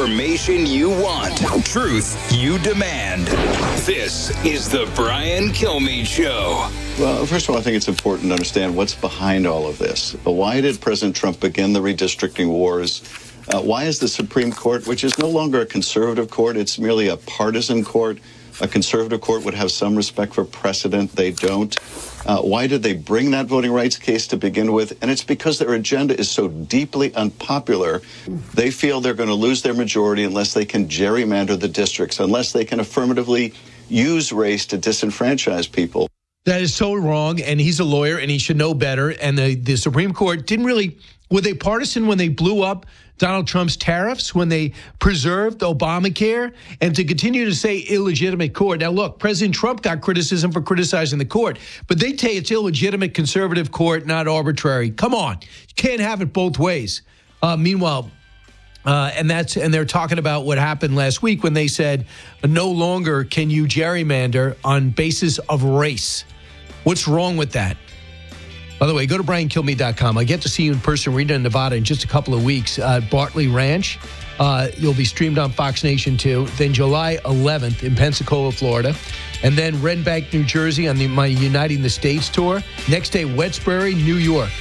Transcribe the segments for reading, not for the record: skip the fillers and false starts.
Information you want. Truth you demand. This is the Brian Kilmeade Show. Well, first of all, I think it's important to understand what's behind all of this. Why did President Trump begin the redistricting wars? Why is the Supreme Court, which is no longer a conservative court, it's merely a partisan court? A conservative court would have some respect for precedent. They don't. Why did they bring that voting rights case to begin with? And it's because their agenda is so deeply unpopular. They feel they're going to lose their majority unless they can gerrymander the districts, unless they can affirmatively use race to disenfranchise people. That is so wrong, and he's a lawyer, and he should know better. And the Supreme Court didn't really... Were they partisan when they blew up Donald Trump's tariffs, when they preserved Obamacare, and to continue to say illegitimate court? Now, look, President Trump got criticism for criticizing the court, but they say it's illegitimate conservative court, not arbitrary. Come on. You can't have it both ways. Meanwhile, and they're talking about what happened last week when they said no longer can you gerrymander on basis of race. What's wrong with that? By the way, go to BrianKilmeade.com. I get to see you in person, Reno, Nevada, in just a couple of weeks at Bartley Ranch. You'll be streamed on Fox Nation 2. Then July 11th in Pensacola, Florida. And then Red Bank, New Jersey on my Uniting the States tour. Next day, Westbury, New York.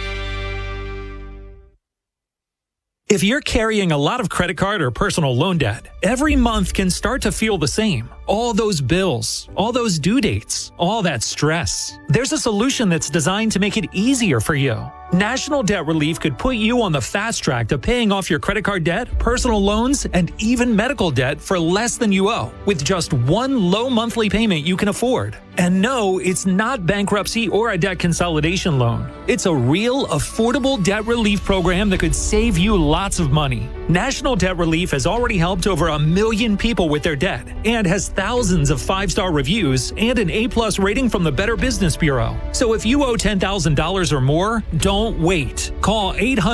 If you're carrying a lot of credit card or personal loan debt, every month can start to feel the same. All those bills, all those due dates, all that stress. There's a solution that's designed to make it easier for you. National Debt Relief could put you on the fast track to paying off your credit card debt, personal loans, and even medical debt for less than you owe, with just one low monthly payment you can afford. And no, it's not bankruptcy or a debt consolidation loan. It's a real, affordable debt relief program that could save you lots of money. National Debt Relief has already helped over 1 million people with their debt and has thousands of 5-star reviews and an A+ rating from the Better Business Bureau. So if you owe $10,000 or more, don't wait. Call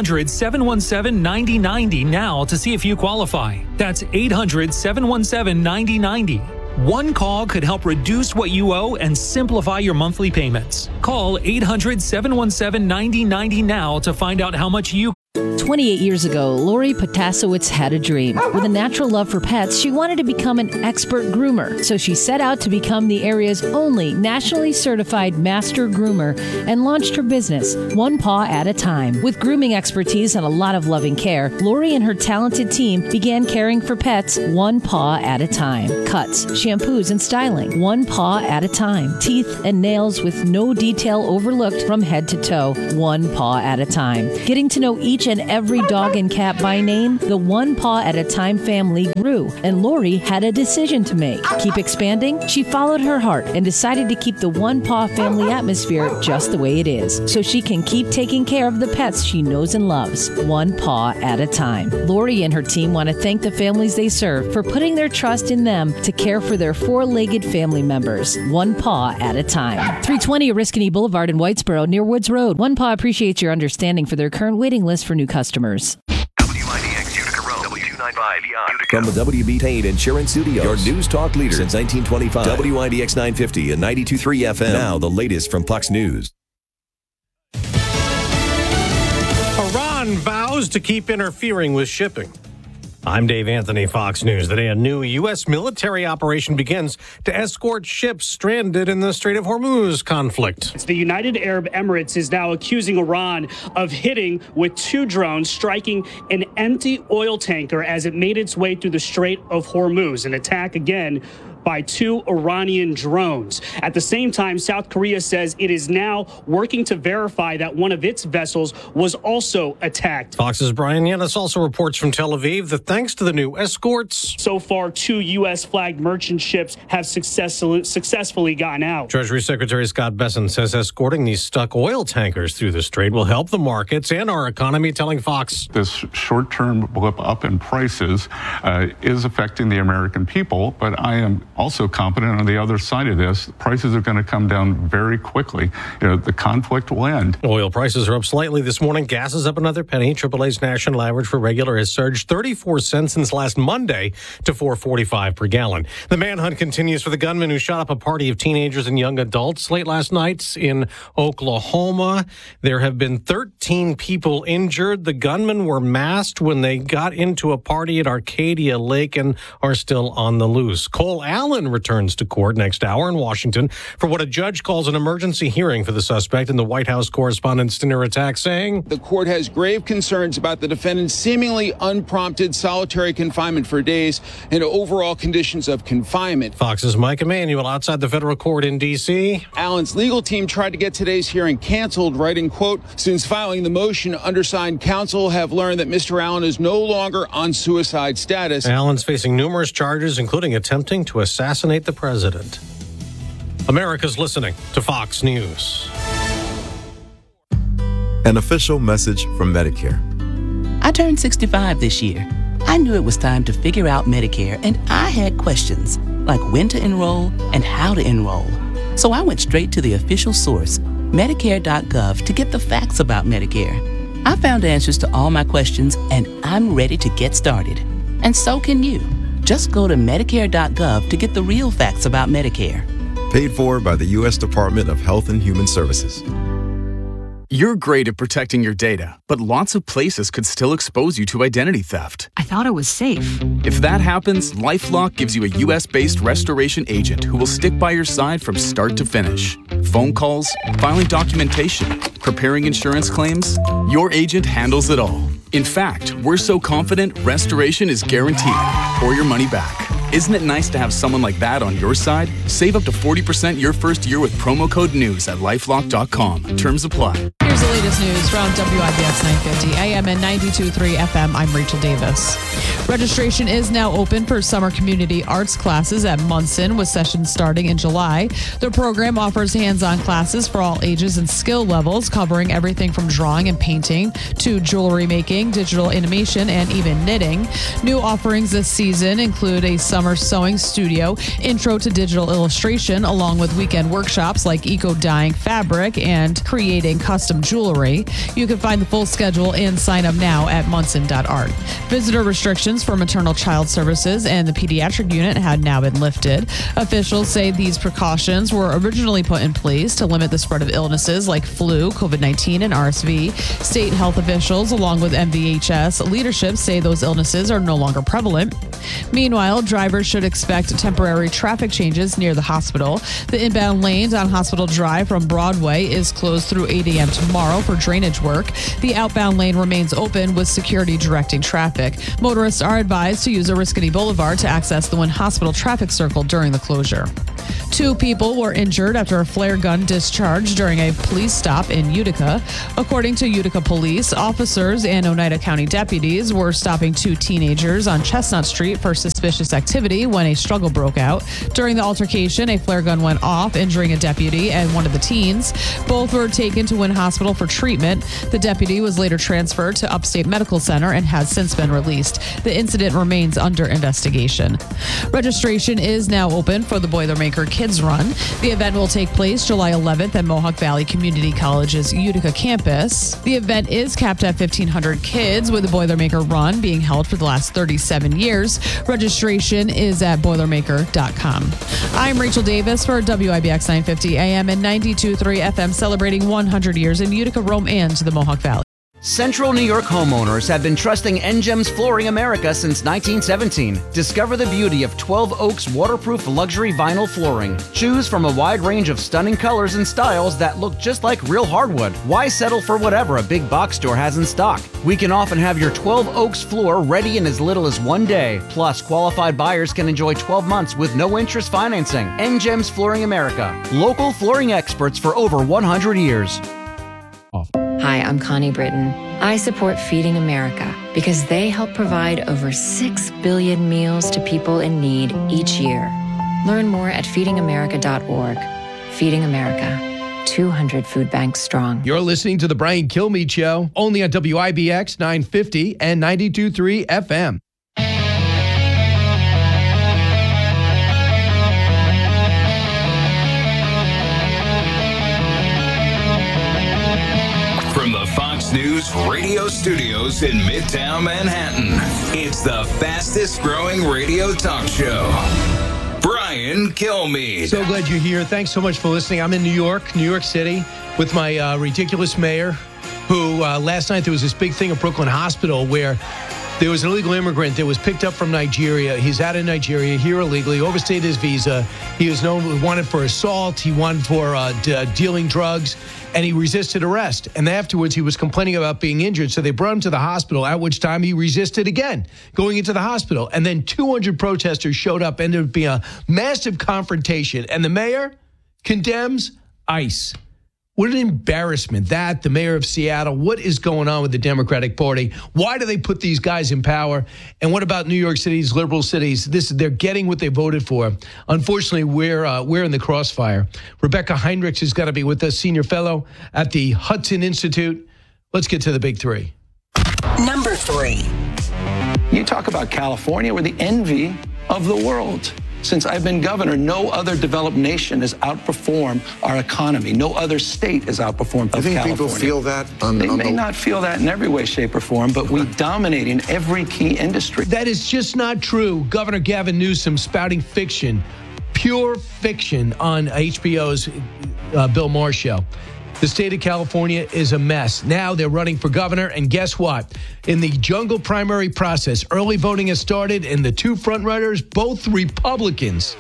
800-717-9090 now to see if you qualify. That's 800-717-9090. One call could help reduce what you owe and simplify your monthly payments. Call 800-717-9090 now to find out how much you 28 years ago, Lori Potasowicz had a dream. With a natural love for pets, she wanted to become an expert groomer. So she set out to become the area's only nationally certified master groomer and launched her business, one paw at a time. With grooming expertise and a lot of loving care, Lori and her talented team began caring for pets one paw at a time. Cuts, shampoos, and styling, one paw at a time. Teeth and nails with no detail overlooked from head to toe, one paw at a time. Getting to know each and every dog and cat by name, the One Paw at a Time family grew, and Lori had a decision to make. Keep expanding? She followed her heart and decided to keep the One Paw family atmosphere just the way it is, so she can keep taking care of the pets she knows and loves, one paw at a time. Lori and her team want to thank the families they serve for putting their trust in them to care for their four-legged family members, one paw at a time. 320 Oriskany Boulevard in Whitesboro near Woods Road. One Paw appreciates your understanding for their current waiting list for new customers. WIDX Utica Road, W295 Utica. From the WB Tate Insurance Studios, your news talk leader since 1925. WIDX 950 and 92.3 FM. Now the latest from Fox News. Iran vows to keep interfering with shipping. I'm Dave Anthony, Fox News. Today, a new U.S. military operation begins to escort ships stranded in the Strait of Hormuz conflict. The United Arab Emirates is now accusing Iran of hitting with 2 drones, striking an empty oil tanker as it made its way through the Strait of Hormuz. An attack again by 2 Iranian drones. At the same time, South Korea says it is now working to verify that one of its vessels was also attacked. Fox's Brian Yanis also reports from Tel Aviv that thanks to the new escorts, so far 2 U.S. flagged merchant ships have successfully gotten out. Treasury Secretary Scott Bessent says escorting these stuck oil tankers through the strait will help the markets and our economy, telling Fox. This short-term blip up in prices is affecting the American people, but I am also confident on the other side of this, prices are going to come down very quickly. The conflict will end. Oil prices are up slightly this morning. Gas is up another penny. AAA's national average for regular has surged 34 cents since last Monday to $4.45 per gallon. The manhunt continues for the gunman who shot up a party of teenagers and young adults late last night in Oklahoma. There have been 13 people injured. The gunmen were masked when they got into a party at Arcadia Lake and are still on the loose. Cole Allen returns to court next hour in Washington for what a judge calls an emergency hearing for the suspect in the White House correspondent's dinner attack, saying the court has grave concerns about the defendant's seemingly unprompted solitary confinement for days and overall conditions of confinement. Fox's Mike Emanuel outside the federal court in D.C. Allen's legal team tried to get today's hearing canceled, writing, quote, since filing the motion, undersigned counsel have learned that Mr. Allen is no longer on suicide status. Allen's facing numerous charges, including attempting to assassinate the president. America's listening to Fox News. An official message from Medicare. I turned 65 this year. I knew it was time to figure out Medicare, and I had questions like when to enroll and how to enroll. So I went straight to the official source, Medicare.gov, to get the facts about Medicare. I found answers to all my questions, and I'm ready to get started. And so can you. Just go to Medicare.gov to get the real facts about Medicare. Paid for by the U.S. Department of Health and Human Services. You're great at protecting your data, but lots of places could still expose you to identity theft. I thought it was safe. If that happens, LifeLock gives you a U.S.-based restoration agent who will stick by your side from start to finish. Phone calls, filing documentation, preparing insurance claims, your agent handles it all. In fact, we're so confident restoration is guaranteed or your money back. Isn't it nice to have someone like that on your side? Save up to 40% your first year with promo code NEWS at LifeLock.com. Terms apply. Here's the latest news from WIBX 950 AM and 92.3 FM. I'm Rachel Davis. Registration is now open for summer community arts classes at Munson, with sessions starting in July. The program offers hands-on classes for all ages and skill levels, covering everything from drawing and painting to jewelry making, digital animation, and even knitting. New offerings this season include a summer sewing studio, intro to digital illustration, along with weekend workshops like eco-dyeing fabric and creating custom jewelry. You can find the full schedule and sign up now at munson.art. Visitor restrictions for maternal child services and the pediatric unit had now been lifted. Officials say these precautions were originally put in place to limit the spread of illnesses like flu, COVID-19, and RSV. State health officials, along with MVHS leadership, say those illnesses are no longer prevalent. Meanwhile, drivers should expect temporary traffic changes near the hospital. The inbound lanes on Hospital Drive from Broadway is closed through 8 a.m. tomorrow for drainage work. The outbound lane remains open with security directing traffic. Motorists are advised to use Oriskany Boulevard to access the Wynn Hospital traffic circle during the closure. 2 people were injured after a flare gun discharged during a police stop in Utica. According to Utica police, officers and Oneida County deputies were stopping 2 teenagers on Chestnut Street for suspicious activity when a struggle broke out. During the altercation, a flare gun went off, injuring a deputy and one of the teens. Both were taken to Wynn Hospital for treatment. The deputy was later transferred to Upstate Medical Center and has since been released. The incident remains under investigation. Registration is now open for the Boilermaker Kids Run. The event will take place July 11th at Mohawk Valley Community College's Utica campus. The event is capped at 1,500 kids, with the Boilermaker Run being held for the last 37 years. Registration is at Boilermaker.com. I'm Rachel Davis for WIBX 950 AM and 92.3 FM, celebrating 100 years in Utica, Rome, and the Mohawk Valley. Central New York homeowners have been trusting NGEMS Flooring America since 1917. Discover the beauty of 12 Oaks waterproof luxury vinyl flooring. Choose from a wide range of stunning colors and styles that look just like real hardwood. Why settle for whatever a big box store has in stock? We can often have your 12 Oaks floor ready in as little as 1 day. Plus, qualified buyers can enjoy 12 months with no interest financing. NGEMS Flooring America. Local flooring experts for over 100 years. Hi, I'm Connie Britton. I support Feeding America because they help provide over 6 billion meals to people in need each year. Learn more at feedingamerica.org. Feeding America, 200 food banks strong. You're listening to The Brian Kilmeade Show, only on WIBX 950 and 92.3 FM. News radio studios in Midtown Manhattan. It's the fastest growing radio talk show. Brian Kilmeade. So glad you're here. Thanks so much for listening. I'm in New York City, with my ridiculous mayor, who last night there was this big thing at Brooklyn Hospital where there was an illegal immigrant that was picked up from Nigeria. He's out of Nigeria, here illegally, overstayed his visa. He was wanted for assault. He wanted for dealing drugs, and he resisted arrest. And afterwards, he was complaining about being injured, so they brought him to the hospital, at which time he resisted again, going into the hospital. And then 200 protesters showed up, ended up being a massive confrontation. And the mayor condemns ICE. What an embarrassment. That, the mayor of Seattle, what is going on with the Democratic Party? Why do they put these guys in power? And what about New York City's liberal cities? They're getting what they voted for. Unfortunately, we're in the crossfire. Rebecca Heinrichs has got to be with us, senior fellow at the Hudson Institute. Let's get to the big three. Number 3. You talk about California, we're the envy of the world. Since I've been governor, no other developed nation has outperformed our economy. No other state has outperformed California. I think people feel that. They may not feel that in every way, shape, or form, but we dominate in every key industry. That is just not true. Governor Gavin Newsom spouting fiction, pure fiction on HBO's Bill Maher show. The state of California is a mess. Now they're running for governor, and guess what? In the jungle primary process, early voting has started, and the two frontrunners, both Republicans.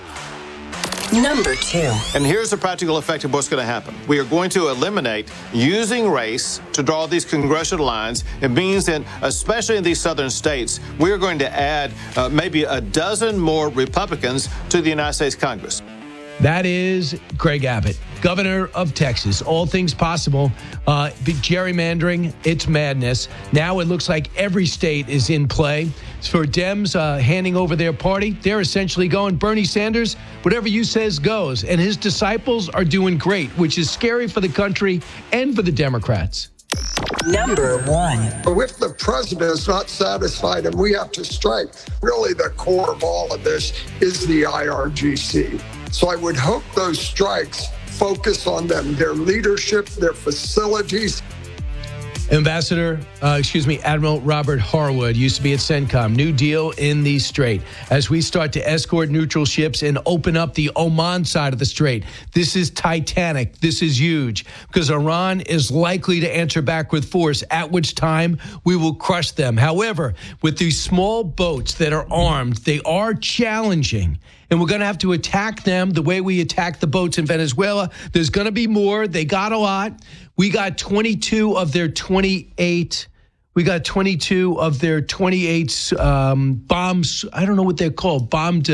Number 2. And here's the practical effect of what's going to happen. We are going to eliminate using race to draw these congressional lines. It means that, especially in these southern states, we're going to add maybe a dozen more Republicans to the United States Congress. That is Greg Abbott, governor of Texas. All things possible. Gerrymandering, it's madness. Now it looks like every state is in play. For Dems handing over their party, they're essentially going, Bernie Sanders, whatever you says goes. And his disciples are doing great, which is scary for the country and for the Democrats. Number 1. If the president is not satisfied and we have to strike, really the core of all of this is the IRGC. So I would hope those strikes focus on them, their leadership, their facilities. Admiral Robert Harwood used to be at CENTCOM. New deal in the Strait. As we start to escort neutral ships and open up the Oman side of the Strait. This is titanic. This is huge because Iran is likely to answer back with force, at which time we will crush them. However, with these small boats that are armed, they are challenging. And we're going to have to attack them the way we attack the boats in Venezuela. There's going to be more. They got a lot. We got 22 of their 28. We got 22 of their 28 bombs. I don't know what they're called. Mines.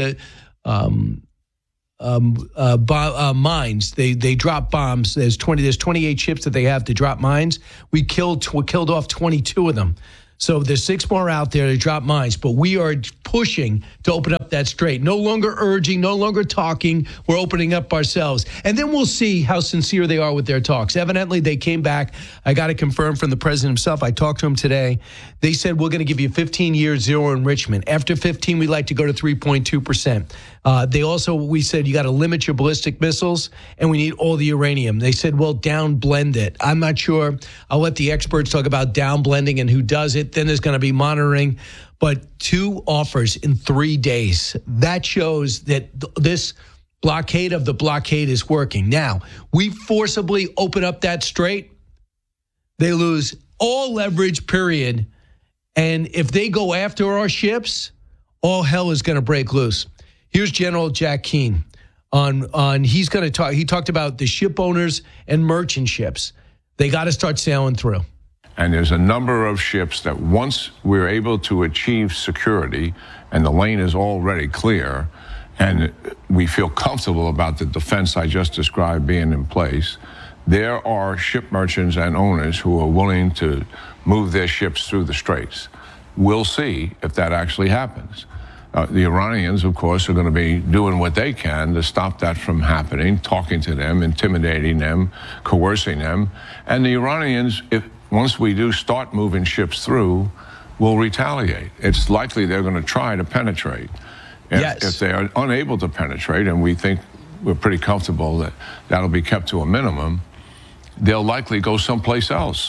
They drop bombs. There's 28 ships that they have to drop mines. We killed off 22 of them. So there's 6 more out there to drop mines, but we are pushing to open up that strait. No longer urging, no longer talking. We're opening up ourselves. And then we'll see how sincere they are with their talks. Evidently, they came back. I got it confirmed from the president himself. I talked to him today. They said, we're going to give you 15 years zero enrichment. After 15, we'd like to go to 3.2%. We said, you got to limit your ballistic missiles, and we need all the uranium. They said, well, down blend it. I'm not sure. I'll let the experts talk about down blending and who does it. Then there's going to be monitoring. But 2 offers in 3 days. That shows that this blockade of the blockade is working. Now, we forcibly open up that strait. They lose all leverage, period. And if they go after our ships, all hell is going to break loose. Here's General Jack Keane he's going to talk. He talked about the ship owners and merchant ships. They got to start sailing through. And there's a number of ships that once we're able to achieve security and the lane is already clear and we feel comfortable about the defense I just described being in place, there are ship merchants and owners who are willing to move their ships through the straits. We'll see if that actually happens. The Iranians, of course, are going to be doing what they can to stop that from happening, talking to them, intimidating them, coercing them. And the Iranians, once we do start moving ships through, will retaliate. It's likely they're going to try to penetrate. If they are unable to penetrate, and we think we're pretty comfortable that that'll be kept to a minimum, they'll likely go someplace else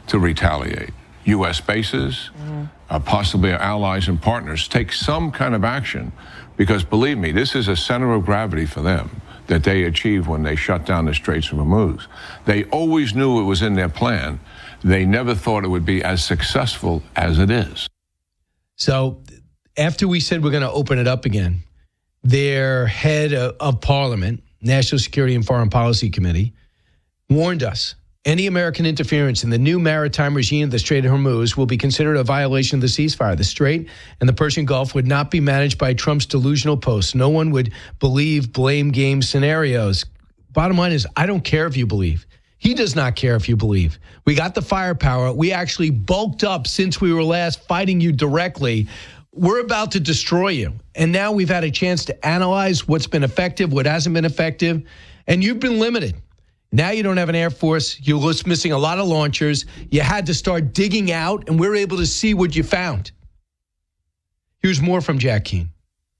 to retaliate. U.S. bases, possibly our allies and partners, take some kind of action, because believe me, this is a center of gravity for them that they achieved when they shut down the Straits of Hormuz. They always knew it was in their plan. They never thought it would be as successful as it is. So after we said we're going to open it up again, their head of Parliament, National Security and Foreign Policy Committee, warned us any American interference in the new maritime regime of the Strait of Hormuz will be considered a violation of the ceasefire. The Strait and the Persian Gulf would not be managed by Trump's delusional posts. No one would believe blame game scenarios. Bottom line is, I don't care if you believe. He does not care if you believe. We got the firepower. We actually bulked up since we were last fighting you directly. We're about to destroy you. And now we've had a chance to analyze what's been effective, what hasn't been effective, and you've been limited. Now you don't have an Air Force. You're missing a lot of launchers. You had to start digging out, and we're able to see what you found. Here's more from Jack Keane.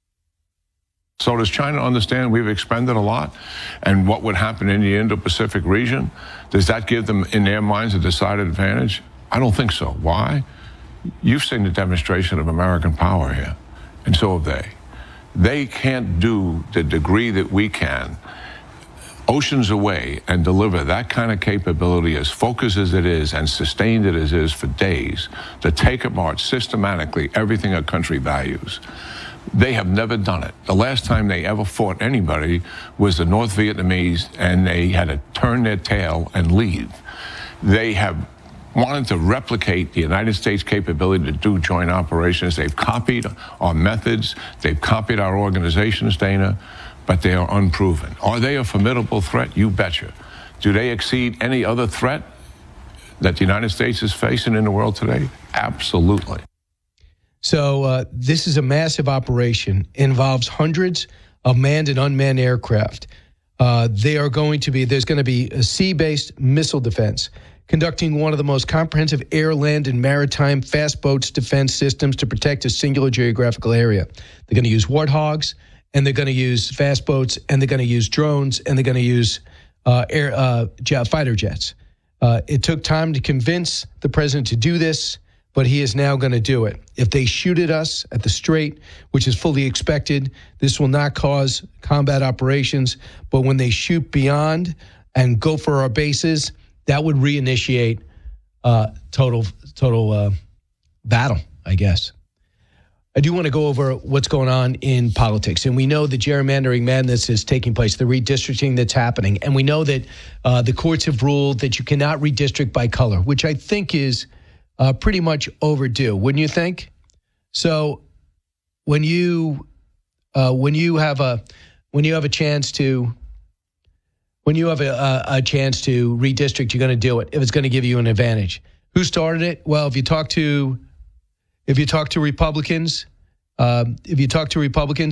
So does China understand we've expended a lot and what would happen in the Indo-Pacific region? Does that give them, in their minds, a decided advantage? I don't think so. Why? You've seen the demonstration of American power here, and so have they. They can't do the degree that we can oceans away and deliver that kind of capability, as focused as it is and sustained as it is for days, to take apart systematically everything a country values. They have never done it. The last time they ever fought anybody was the North Vietnamese, and they had to turn their tail and leave. They have wanted to replicate the United States capability to do joint operations. They've copied our methods. They've copied our organizations, Dana, but they are unproven. Are they a formidable threat? You betcha. Do they exceed any other threat that the United States is facing in the world today? Absolutely. So this is a massive operation. It involves hundreds of manned and unmanned aircraft. There's going to be a sea-based missile defense, conducting one of the most comprehensive air, land, and maritime fast boats defense systems to protect a singular geographical area. They're going to use Warthogs, and they're going to use fast boats, and they're going to use drones, and they're going to use fighter jets. It took time to convince the president to do this, but he is now going to do it. If they shoot at us at the Strait, which is fully expected, this will not cause combat operations. But when they shoot beyond and go for our bases, that would reinitiate total battle, I guess. I do want to go over what's going on in politics. And we know the gerrymandering madness is taking place, the redistricting that's happening. And we know that the courts have ruled that you cannot redistrict by color, which I think is pretty much overdue, wouldn't you think? So when you have a chance to redistrict, you're going to do it if it's going to give you an advantage. Who started it? Well, if you talk to Republicans,